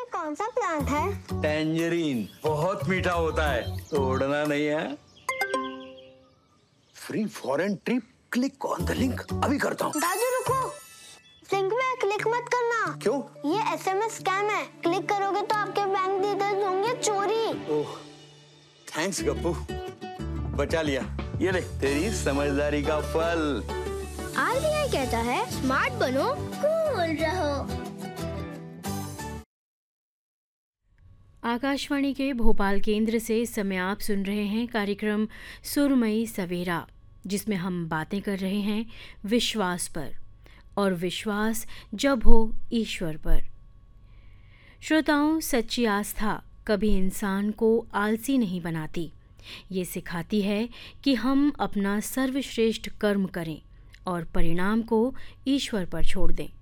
कौन सा प्लांट है? टेंजरीन, बहुत मीठा होता है, तोड़ना नहीं है। Free foreign trip, click on the link. अभी करता हूँ। दादू रुको, लिंक में क्लिक मत करना। क्यों? ये SMS स्कैम है, क्लिक करोगे तो आपके बैंक डिटेल्स होंगे चोरी। ओह, थैंक्स गप्पू, बचा लिया। ये ले तेरी समझदारी का फल। RBI कहता है स्मार्ट बनो, कूल रहो। आकाशवाणी के भोपाल केंद्र से इस समय आप सुन रहे हैं कार्यक्रम सुरमई सवेरा, जिसमें हम बातें कर रहे हैं विश्वास पर, और विश्वास जब हो ईश्वर पर। श्रोताओं, सच्ची आस्था कभी इंसान को आलसी नहीं बनाती। ये सिखाती है कि हम अपना सर्वश्रेष्ठ कर्म करें और परिणाम को ईश्वर पर छोड़ दें।